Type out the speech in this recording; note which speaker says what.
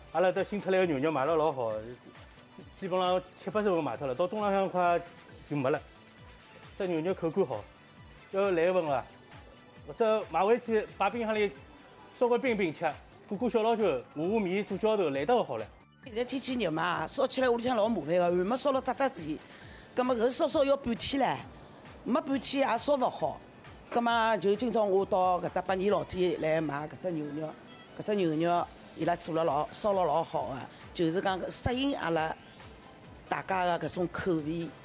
Speaker 1: 阿拉这新出来个牛肉卖了老好，基本上70-80份卖脱了，到中浪向快就没了。这牛肉口感好，要来一份伐？或者买回去摆冰箱里稍微冰冰吃，过小老酒，下面做浇头，来得好了。
Speaker 2: 现在天气热嘛，烧起来屋里向老麻烦个，还没烧了搭地，葛么搿烧要半天唻，没半天也烧勿好。葛么就今朝我到搿搭百年老店来买搿只牛肉，搿只牛肉伊拉做了烧了老好个，就是讲适应阿拉大家个搿种口味。